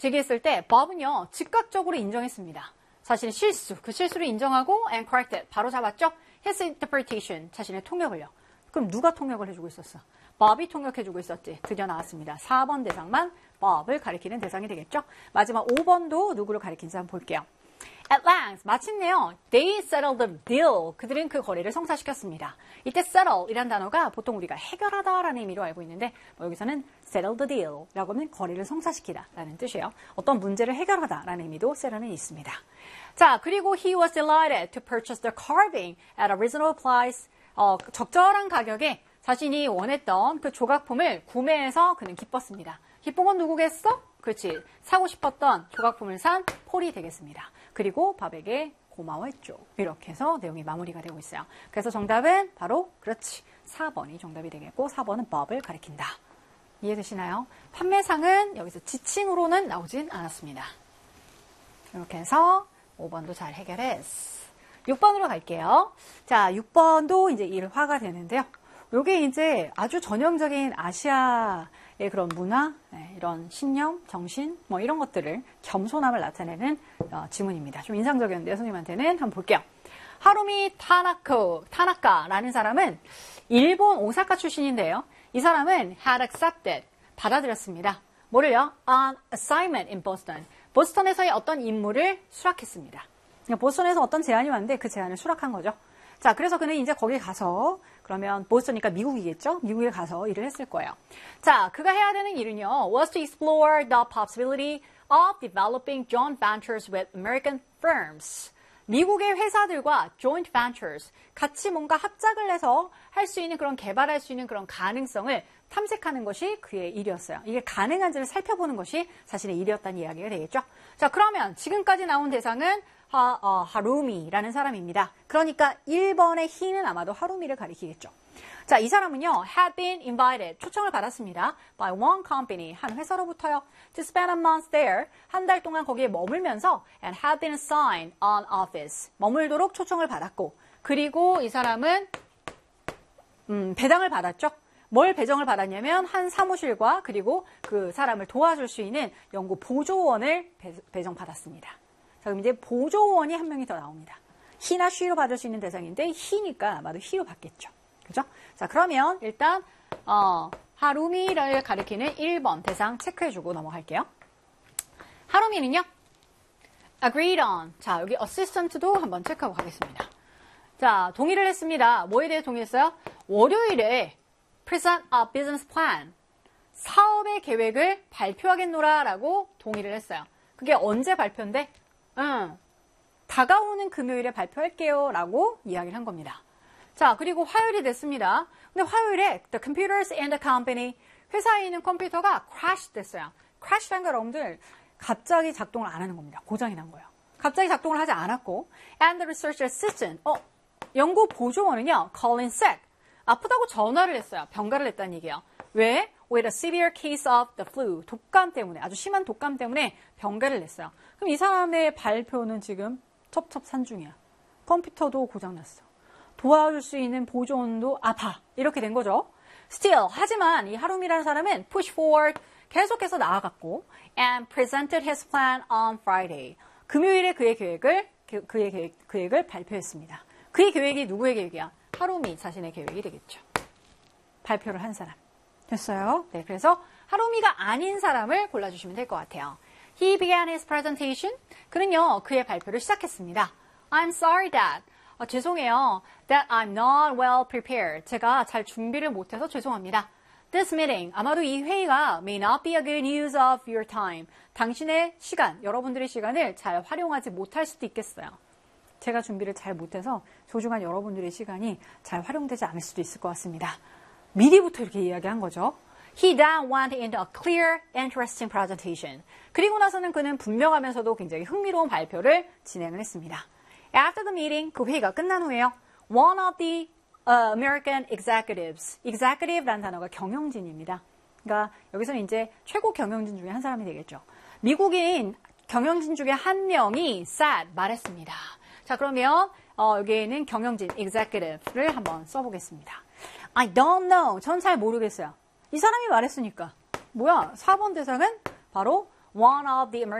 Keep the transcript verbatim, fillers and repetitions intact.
제기했을 때 Bob은요 즉각적으로 인정했습니다. 자신의 실수, 그 실수를 인정하고 and corrected, 바로 잡았죠. His interpretation, 자신의 통역을요. 그럼 누가 통역을 해주고 있었어? Bob이 통역해주고 있었지. 드디어 나왔습니다. 사 번 대상만 Bob을 가리키는 대상이 되겠죠. 마지막 오 번도 누구를 가리킨지 한번 볼게요. At length, 마침내요. They settled the deal. 그들은 그 거래를 성사시켰습니다. 이때 settle 이란 단어가 보통 우리가 해결하다라는 의미로 알고 있는데 뭐 여기서는 settle the deal 라고 하면 거래를 성사시키다라는 뜻이에요. 어떤 문제를 해결하다라는 의미도 settle는 있습니다. 자, 그리고 he was delighted to purchase the carving at a reasonable price. 어, 적절한 가격에 자신이 원했던 그 조각품을 구매해서 그는 기뻤습니다. 기쁜 건 누구겠어? 그렇지. 사고 싶었던 조각품을 산 폴이 되겠습니다. 그리고 밥에게 고마워했죠. 이렇게 해서 내용이 마무리가 되고 있어요. 그래서 정답은 바로 그렇지. 사 번이 정답이 되겠고 사 번은 Bob을 가리킨다. 이해되시나요? 판매상은 여기서 지칭으로는 나오진 않았습니다. 이렇게 해서 오 번도 잘 해결했어. 육 번으로 갈게요. 자, 육 번도 이제 일화가 되는데요. 요게 이제 아주 전형적인 아시아의 그런 문화, 네, 이런 신념, 정신, 뭐 이런 것들을 겸손함을 나타내는 어, 지문입니다. 좀 인상적이었는데 선생님한테는 한번 볼게요. 하루미 타나코, 타나카라는 사람은 일본 오사카 출신인데요. 이 사람은 had accepted, 받아들였습니다. 뭐를요? An assignment in Boston. 보스턴에서의 어떤 임무를 수락했습니다. 보스턴에서 어떤 제안이 왔는데 그 제안을 수락한 거죠. 자, 그래서 그는 이제 거기 가서 그러면 보스턴이니까 미국이겠죠? 미국에 가서 일을 했을 거예요. 자, 그가 해야 되는 일은요. was to explore the possibility of developing joint ventures with American firms. 미국의 회사들과 joint ventures, 같이 뭔가 합작을 해서 할 수 있는 그런 개발할 수 있는 그런 가능성을 탐색하는 것이 그의 일이었어요. 이게 가능한지를 살펴보는 것이 자신의 일이었다는 이야기가 되겠죠. 자, 그러면 지금까지 나온 대상은 하, 어, 하루미라는 사람입니다. 그러니까 일 번의 he는 아마도 하루미를 가리키겠죠. 자, 이 사람은요, had been invited, 초청을 받았습니다. by one company, 한 회사로부터요. to spend a month there, 한 달 동안 거기에 머물면서 and had been assigned an office, 머물도록 초청을 받았고, 그리고 이 사람은 음, 배당을 받았죠. 뭘 배정을 받았냐면 한 사무실과 그리고 그 사람을 도와줄 수 있는 연구 보조원을 배, 배정받았습니다. 자, 그럼 이제 보조원이 한 명이 더 나옵니다. he나 she로 받을 수 있는 대상인데 he니까 아마도 he로 받겠죠. 그죠? 자, 그러면 일단 어, 하루미를 가리키는 일 번 대상 체크해주고 넘어갈게요. 하루미는요, agreed on. 자, 여기 assistant도 한번 체크하고 가겠습니다. 자, 동의를 했습니다. 뭐에 대해 동의했어요? 월요일에 present a business plan. 사업의 계획을 발표하겠노라라고 동의를 했어요. 그게 언제 발표인데? 응, 다가오는 금요일에 발표할게요 라고 이야기를 한 겁니다. 자, 그리고 화요일이 됐습니다. 근데 화요일에 the computers in the company, 회사에 있는 컴퓨터가 crash 됐어요. crash란 거 여러분들 갑자기 작동을 안 하는 겁니다. 고장이 난 거예요. 갑자기 작동을 하지 않았고 and the research assistant, 어, 연구 보조원은요, calling sick, 아프다고 전화를 했어요. 병가를 냈다는 얘기예요. 왜? with a severe case of the flu, 독감 때문에, 아주 심한 독감 때문에 병가를 냈어요. 그럼 이 사람의 발표는 지금 첩첩산중이야. 컴퓨터도 고장났어. 도와줄 수 있는 보조원도 아파. 이렇게 된 거죠. Still, 하지만 이 하루미라는 사람은 push forward, 계속해서 나아갔고 and presented his plan on Friday. 금요일에 그의 계획을, 그의 계획, 계획을 발표했습니다. 그의 계획이 누구의 계획이야? 하루미 자신의 계획이 되겠죠. 발표를 한 사람. 됐어요? 네, 그래서 하루미가 아닌 사람을 골라주시면 될 것 같아요. He began his presentation. 그는요, 그의 발표를 시작했습니다. I'm sorry that. 어, 죄송해요. That I'm not well prepared. 제가 잘 준비를 못해서 죄송합니다. This meeting. 아마도 이 회의가 may not be a good use of your time. 당신의 시간, 여러분들의 시간을 잘 활용하지 못할 수도 있겠어요. 제가 준비를 잘 못해서 소중한 여러분들의 시간이 잘 활용되지 않을 수도 있을 것 같습니다. 미리부터 이렇게 이야기한 거죠. He then went into a clear, interesting presentation. 그리고 나서는 그는 분명하면서도 굉장히 흥미로운 발표를 진행을 했습니다. After the meeting, 그 회의가 끝난 후에요. One of the uh, American executives, executive라는 단어가 경영진입니다. 그러니까 여기서는 이제 최고 경영진 중에 한 사람이 되겠죠. 미국인 경영진 중에 한 명이 said, 말했습니다. 자, 그러면 어, 여기에는 경영진, executive를 한번 써보겠습니다. I don't know. 전 잘 모르겠어요. 이 사람이 말했으니까. 뭐야? 사 번 대상은 바로 one of the American